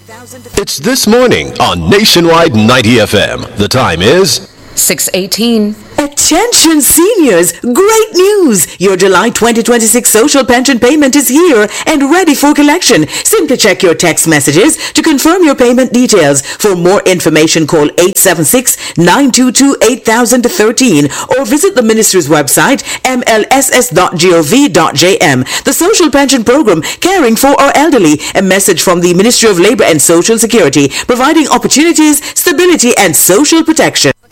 It's This Morning on Nationwide 90 FM. The time is 6:18. Attention seniors, great news! Your July 2026 social pension payment is here and ready for collection. Simply check your text messages to confirm your payment details. For more information, call 876-922-8013 or visit the Ministry's website, mlss.gov.jm. The Social Pension Program, caring for our elderly. A message from the Ministry of Labor and Social Security, providing opportunities, stability, and social protection.